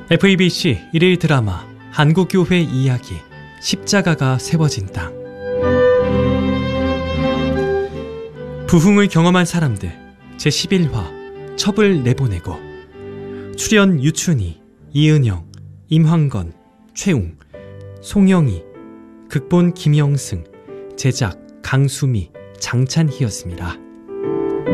FEBC 일일 드라마 한국교회 이야기 십자가가 세워진 땅. 부흥을 경험한 사람들 제11화 첩을 내보내고. 출연 유춘희, 이은영, 임황건, 최웅, 송영희, 극본 김영승, 제작 강수미, 장찬희였습니다.